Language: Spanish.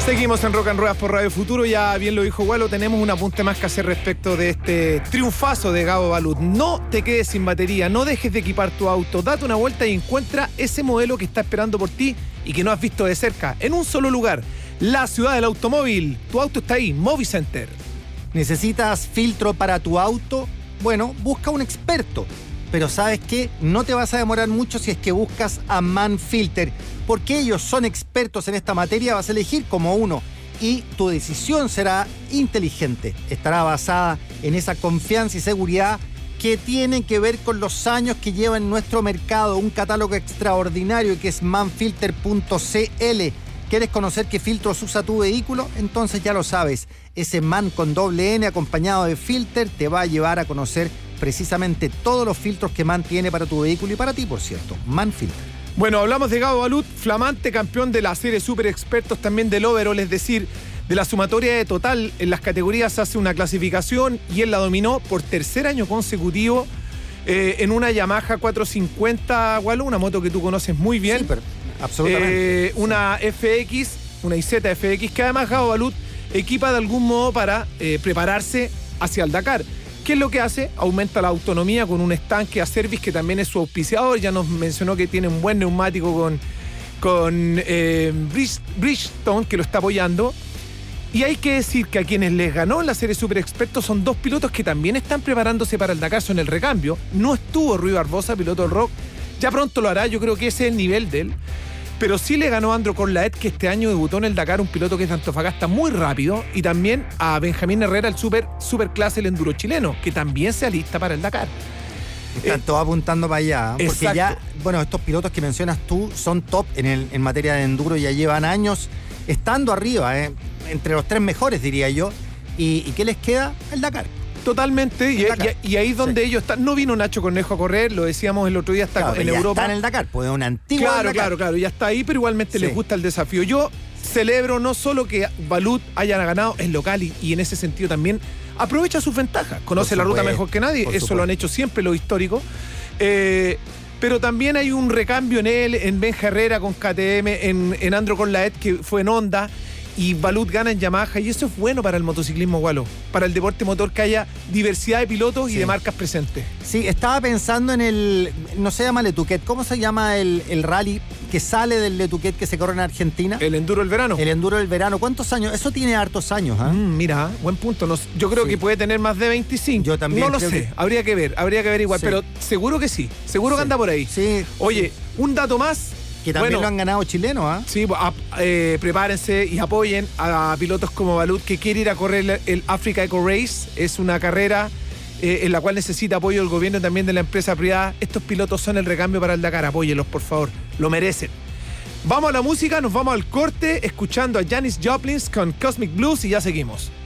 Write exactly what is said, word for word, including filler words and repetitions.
Seguimos en Rock and Ruedas por Radio Futuro. Ya bien lo dijo Walo, tenemos un apunte más que hacer respecto de este triunfazo de Gabo Balut. No te quedes sin batería, no dejes de equipar tu auto, date una vuelta y encuentra ese modelo que está esperando por ti y que no has visto de cerca, en un solo lugar, la ciudad del automóvil. Tu auto está ahí, Movicenter. ¿Necesitas filtro para tu auto? Bueno, busca un experto. Pero ¿sabes qué? No te vas a demorar mucho si es que buscas a Manfilter, porque ellos son expertos en esta materia. Vas a elegir como uno y tu decisión será inteligente. Estará basada en esa confianza y seguridad que tienen que ver con los años que lleva en nuestro mercado. Un catálogo extraordinario que es manfilter punto c l. ¿Quieres conocer qué filtros usa tu vehículo? Entonces ya lo sabes. Ese man con doble N acompañado de filter te va a llevar a conocer precisamente todos los filtros que MAN tiene para tu vehículo y para ti, por cierto. Manfilter. Bueno, hablamos de Gabo Balut, flamante campeón de la serie Super Expertos, también del overall, es decir, de la sumatoria de total. En las categorías hace una clasificación y él la dominó por tercer año consecutivo eh, en una Yamaha cuatrocientos cincuenta, Walo, una moto que tú conoces muy bien. Sí, pero absolutamente. Eh, una F X, una I Z F X, que además Gabo Balut equipa de algún modo para eh, prepararse hacia el Dakar. ¿Qué es lo que hace? Aumenta la autonomía con un estanque a Service, que también es su auspiciador. Ya nos mencionó que tiene un buen neumático con, con eh, Bridgestone, que lo está apoyando. Y hay que decir que a quienes les ganó en la serie Super Expertos son dos pilotos que también están preparándose para el Dakar, son el recambio. No estuvo Rui Barbosa, piloto del Rock. Ya pronto lo hará, yo creo que ese es el nivel de él. Pero sí le ganó a Andro Corlaet, que este año debutó en el Dakar, un piloto que es de Antofagasta muy rápido, y también a Benjamín Herrera, el super, super clase, el enduro chileno, que también se alista para el Dakar. Están eh, todos apuntando para allá, porque exacto. ya, bueno, estos pilotos que mencionas tú son top en, el, en materia de enduro, ya llevan años estando arriba, eh, entre los tres mejores, diría yo. ¿Y, y qué les queda? El Dakar. Totalmente, y, y, y ahí es donde sí. ellos están. No vino Nacho Cornejo a correr, lo decíamos el otro día, está claro, en ya Europa. Está en el Dakar, pues es un antiguo Claro, Dakar. claro, claro, ya está ahí, pero igualmente sí. les gusta el desafío. Yo celebro no solo que Balut haya ganado, es local y, y en ese sentido también aprovecha sus ventajas. Conoce la ruta mejor que nadie, eso supuesto. Lo han hecho siempre los históricos. Eh, pero también hay un recambio en él, en Benja Herrera con K T M, en, en Andro Corlaet, que fue en Honda. Y Balut gana en Yamaha, y eso es bueno para el motociclismo, Walo, para el deporte motor, que haya diversidad de pilotos sí. y de marcas presentes. Sí, estaba pensando en el, no se llama Letuquet, ¿cómo se llama el, el rally que sale del Letuquet que se corre en Argentina? El Enduro del Verano. El Enduro del Verano, ¿cuántos años? Eso tiene hartos años, ¿ah? ¿eh? Mm, mira, buen punto. No, yo creo sí. que puede tener más de veinticinco. Yo también. No lo sé, que... habría que ver, habría que ver igual, sí. pero seguro que sí, seguro sí. que anda por ahí. Sí. Oye, un dato más. Que también bueno, lo han ganado chilenos, ¿ah? ¿eh? Sí, a, eh, prepárense y apoyen a pilotos como Balut, que quiere ir a correr el Africa Eco Race. Es una carrera eh, en la cual necesita apoyo del gobierno y también de la empresa privada. Estos pilotos son el recambio para el Dakar. Apóyenlos, por favor. Lo merecen. Vamos a la música, nos vamos al corte, escuchando a Janis Joplin con Cosmic Blues y ya seguimos.